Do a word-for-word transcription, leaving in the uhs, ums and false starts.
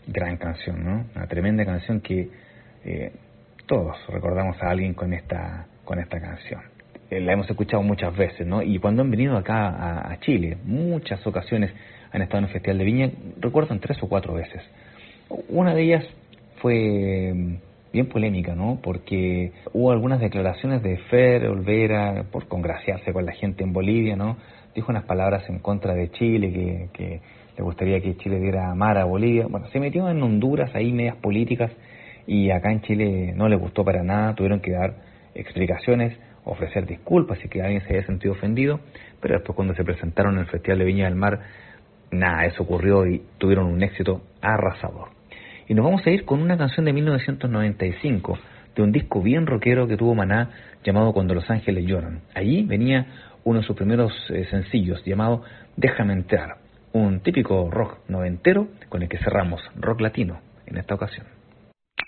Gran canción, ¿no? Una tremenda canción que eh, todos recordamos a alguien con esta con esta canción. Eh, la hemos escuchado muchas veces, ¿no? Y cuando han venido acá a, a Chile, muchas ocasiones han estado en el Festival de Viña, recuerdan tres o cuatro veces. Una de ellas fue bien polémica, ¿no? Porque hubo algunas declaraciones de Fer Olvera por congraciarse con la gente en Bolivia, ¿no? Dijo unas palabras en contra de Chile, que, que le gustaría que Chile diera mar a Bolivia. Bueno, se metió en Honduras ahí medias políticas y acá en Chile no le gustó para nada, tuvieron que dar explicaciones, ofrecer disculpas si que alguien se había sentido ofendido, pero después cuando se presentaron en el Festival de Viña del Mar, nada, eso ocurrió y tuvieron un éxito arrasador. Y nos vamos a ir con una canción de mil novecientos noventa y cinco, de un disco bien rockero que tuvo Maná, llamado Cuando los ángeles lloran. Allí venía uno de sus primeros eh, sencillos, llamado Déjame entrar, un típico rock noventero con el que cerramos rock latino en esta ocasión.